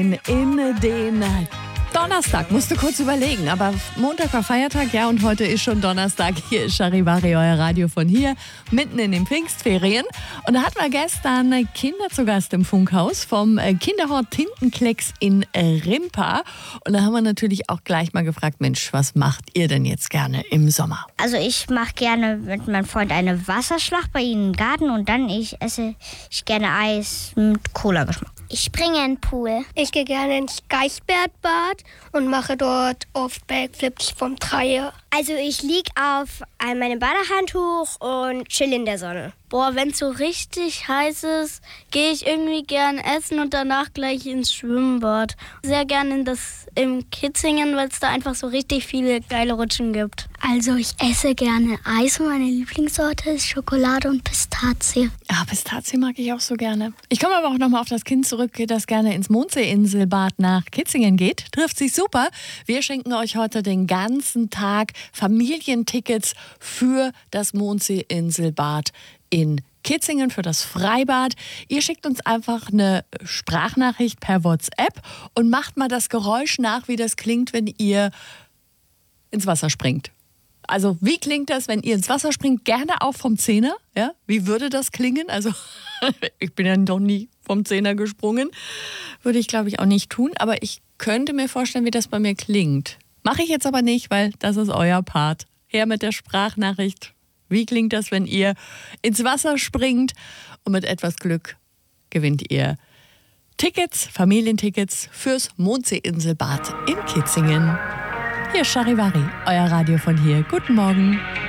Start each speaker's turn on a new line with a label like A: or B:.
A: In den Donnerstag, musst du kurz überlegen, aber Montag war Feiertag, ja, und heute ist schon Donnerstag. Hier ist Charivari, euer Radio von hier, mitten in den Pfingstferien. Und da hatten wir gestern Kinder zu Gast im Funkhaus vom Kinderhort Tintenklecks in Rimpa. Und da haben wir natürlich auch gleich mal gefragt, Mensch, was macht ihr denn jetzt gerne im Sommer?
B: Also ich mache gerne mit meinem Freund eine Wasserschlacht bei ihnen im Garten und dann esse ich gerne Eis mit Cola-Geschmack.
C: Ich springe in den Pool.
D: Ich gehe gerne ins Geißbergbad und mache dort oft Backflips vom Dreier.
C: Also ich liege auf meinem Badehandtuch und chill in der Sonne.
E: Boah, wenn es so richtig heiß ist, gehe ich irgendwie gern essen und danach gleich ins Schwimmbad. Sehr gerne im Kitzingen, weil es da einfach so richtig viele geile Rutschen gibt.
F: Also ich esse gerne Eis und meine Lieblingssorte ist Schokolade und Pistazie.
A: Ja, Pistazie mag ich auch so gerne. Ich komme aber auch nochmal auf das Kind zurück, das gerne ins Mondseeinselbad nach Kitzingen geht. Trifft sich super. Wir schenken euch heute den ganzen Tag Familientickets für das Mondseeinselbad in Kitzingen, für das Freibad. Ihr schickt uns einfach eine Sprachnachricht per WhatsApp und macht mal das Geräusch nach, wie das klingt, wenn ihr ins Wasser springt. Also wie klingt das, wenn ihr ins Wasser springt? Gerne auch vom Zehner. Ja? Wie würde das klingen? Also ich bin ja noch nie vom Zehner gesprungen. Würde ich, glaube ich, auch nicht tun. Aber ich könnte mir vorstellen, wie das bei mir klingt. Mache ich jetzt aber nicht, weil das ist euer Part. Her mit der Sprachnachricht. Wie klingt das, wenn ihr ins Wasser springt? Und mit etwas Glück gewinnt ihr Tickets, Familientickets fürs Mondseeinselbad in Kitzingen. Hier ist Charivari, euer Radio von hier. Guten Morgen.